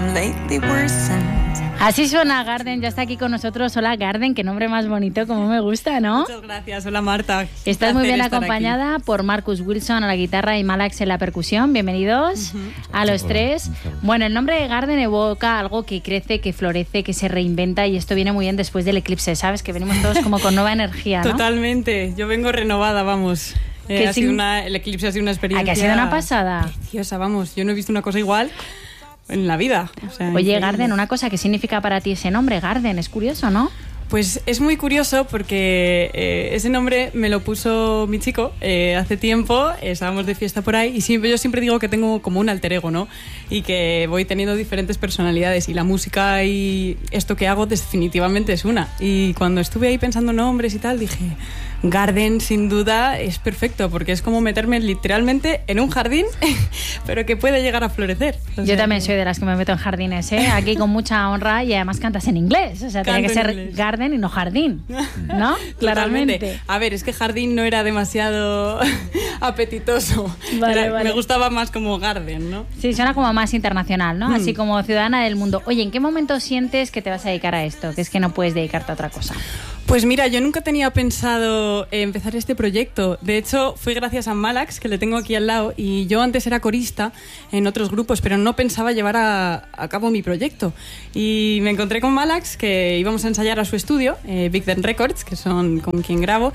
lately worsened. Así suena Garden, ya está aquí con nosotros. Hola Garden, qué nombre más bonito, como me gusta, ¿no? Muchas gracias, hola Marta. Estás muy bien acompañada por Marcus Wilson a la guitarra y Malax en la percusión. Bienvenidos a los tres. Bueno, el nombre de Garden evoca algo que crece, que florece, que se reinventa, y esto viene muy bien después del eclipse, ¿sabes? Que venimos todos como con nueva energía, ¿no? Totalmente, yo vengo renovada, vamos. El eclipse ha sido una experiencia... ¿A que ha sido una pasada? Preciosa, vamos, yo no he visto una cosa igual en la vida. O sea, oye, increíble. Garden, una cosa, ¿qué significa para ti ese nombre, Garden? Es curioso, ¿no? Pues es muy curioso porque ese nombre me lo puso mi chico hace tiempo, estábamos de fiesta por ahí, y yo siempre digo que tengo como un alter ego, ¿no? Y que voy teniendo diferentes personalidades, y la música y esto que hago definitivamente es una. Y cuando estuve ahí pensando nombres y tal, dije, Garden sin duda es perfecto, porque es como meterme literalmente en un jardín, pero que puede llegar a florecer. O sea, yo también soy de las que me meto en jardines, ¿eh? Aquí con mucha honra, y además cantas en inglés, o sea, tiene que ser Garden y no jardín, ¿no? Claramente. A ver, es que jardín no era demasiado apetitoso. Vale. Me gustaba más como Garden, ¿no? Sí, suena como más internacional, ¿no? Así como ciudadana del mundo. Oye, ¿en qué momento sientes que te vas a dedicar a esto? Que es que no puedes dedicarte a otra cosa. Pues mira, yo nunca tenía pensado empezar este proyecto. De hecho, fue gracias a Malax, que le tengo aquí al lado, y yo antes era corista en otros grupos, pero no pensaba llevar a cabo mi proyecto. Y me encontré con Malax, que íbamos a ensayar a su estudio, Big Den Records, que son con quien grabo,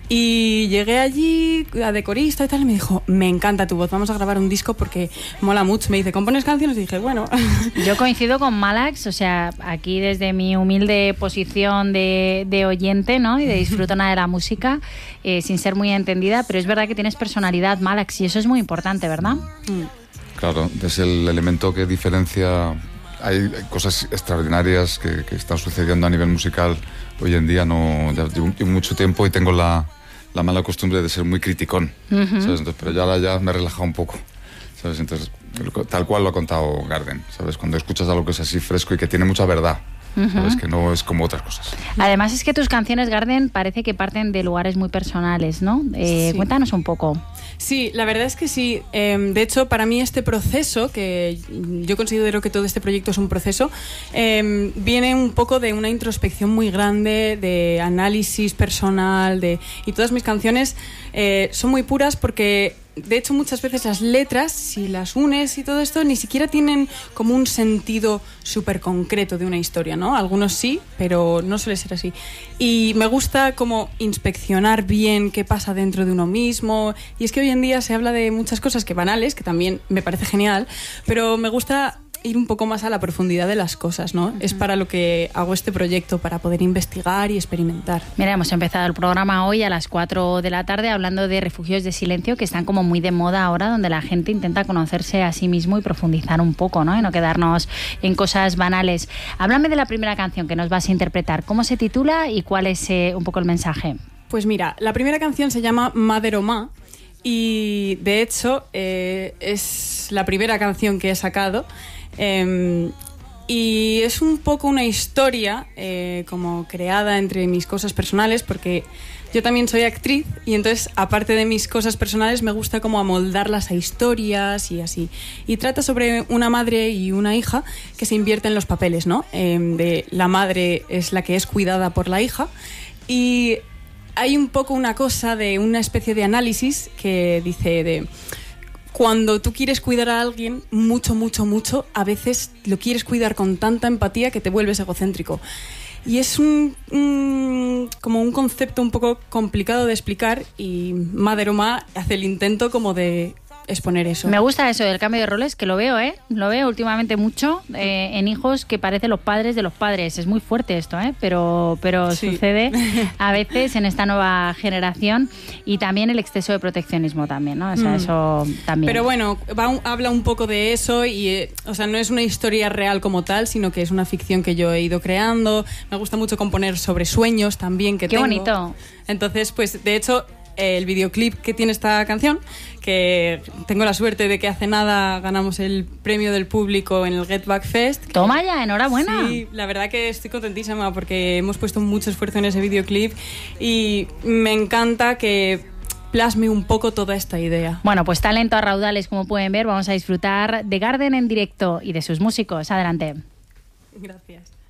y llegué allí de corista y tal, y me dijo, me encanta tu voz, vamos a grabar un disco porque mola mucho. Me dice, ¿compones canciones? Y dije, bueno. Yo coincido con Malax, o sea, aquí desde mi humilde posición de oyente, ¿no? Y de disfrutona de la música, sin ser muy entendida, pero es verdad que tienes personalidad, Malax, y eso es muy importante, ¿verdad? Claro, es el elemento que diferencia. Hay cosas extraordinarias que están sucediendo a nivel musical hoy en día. No, ya llevo mucho tiempo y tengo la mala costumbre de ser muy criticón, ¿sabes? Entonces, pero yo ahora ya me he relajado un poco, ¿sabes? Entonces, tal cual lo ha contado Garden, ¿sabes? Cuando escuchas algo que es así fresco y que tiene mucha verdad, ¿sabes? Que no es como otras cosas. Además es que tus canciones, Garden, parece que parten de lugares muy personales, ¿no? Sí. Cuéntanos un poco. Sí, la verdad es que sí. De hecho, para mí este proceso, que yo considero que todo este proyecto es un proceso, viene un poco de una introspección muy grande, de análisis personal, y todas mis canciones son muy puras porque, de hecho, muchas veces las letras, si las unes y todo esto, ni siquiera tienen como un sentido súper concreto de una historia, ¿no? Algunos sí, pero no suele ser así. Y me gusta como inspeccionar bien qué pasa dentro de uno mismo. Y es que hoy en día se habla de muchas cosas que banales, que también me parece genial, pero me gusta ir un poco más a la profundidad de las cosas, ¿no? Es para lo que hago este proyecto, para poder investigar y experimentar. Mira, hemos empezado el programa hoy a las 4 de la tarde hablando de refugios de silencio, que están como muy de moda ahora, donde la gente intenta conocerse a sí mismo y profundizar un poco, ¿no? Y no quedarnos en cosas banales. Háblame de la primera canción que nos vas a interpretar. ¿Cómo se titula y cuál es un poco el mensaje? Pues mira, la primera canción se llama Mother o Ma, y de hecho es la primera canción que he sacado. Y es un poco una historia como creada entre mis cosas personales, porque yo también soy actriz, y entonces, aparte de mis cosas personales, me gusta como amoldarlas a historias y así. Y trata sobre una madre y una hija que se invierten los papeles, ¿no? De la madre es la que es cuidada por la hija, y hay un poco una cosa de una especie de análisis que dice de... Cuando tú quieres cuidar a alguien mucho, a veces lo quieres cuidar con tanta empatía que te vuelves egocéntrico. Y es como un concepto un poco complicado de explicar, y Mother o Ma hace el intento como de exponer eso. Me gusta eso del cambio de roles, que lo veo, lo veo últimamente mucho en hijos que parecen los padres de los padres. Es muy fuerte esto, pero sí. Sucede a veces en esta nueva generación, y también el exceso de proteccionismo también, ¿no? O sea, eso también. Pero bueno, habla un poco de eso, y o sea, no es una historia real como tal, sino que es una ficción que yo he ido creando. Me gusta mucho componer sobre sueños también que tengo. ¡Qué bonito! Entonces, pues de hecho, el videoclip que tiene esta canción, que tengo la suerte de que hace nada ganamos el premio del público en el Get Back Fest. ¡Toma ya! ¡Enhorabuena! Sí, la verdad que estoy contentísima porque hemos puesto mucho esfuerzo en ese videoclip, y me encanta que plasme un poco toda esta idea. Bueno, pues talento a raudales, como pueden ver. Vamos a disfrutar de Garden en directo y de sus músicos. Adelante. Gracias.